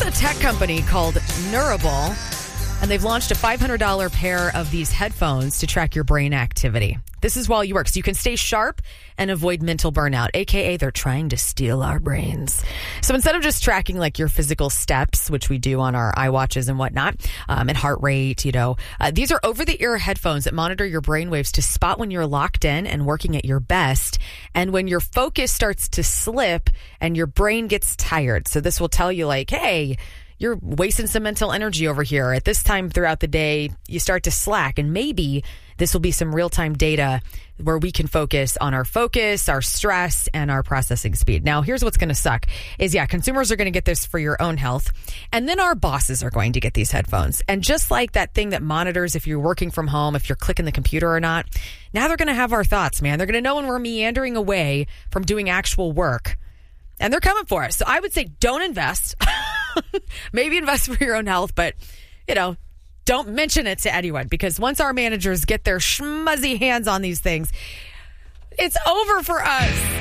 a tech company called Neurable, and they've launched a $500 pair of these headphones to track your brain activity. This is while you work, so you can stay sharp and avoid mental burnout, a.k.a. they're trying to steal our brains. So instead of just tracking like your physical steps, which we do on our iWatches and whatnot, and heart rate, these are over-the-ear headphones that monitor your brain waves to spot when you're locked in and working at your best, and when your focus starts to slip and your brain gets tired. So this will tell you like, hey, you're wasting some mental energy over here. At this time throughout the day, you start to slack. And maybe this will be some real-time data where we can focus on our focus, our stress, and our processing speed. Now, here's what's going to suck is, consumers are going to get this for your own health. And then our bosses are going to get these headphones. And just like that thing that monitors if you're working from home, if you're clicking the computer or not, now they're going to have our thoughts, man. They're going to know when we're meandering away from doing actual work. And they're coming for us. So I would say don't invest. Maybe invest for your own health, but, don't mention it to anyone, because once our managers get their schmuzzy hands on these things, it's over for us.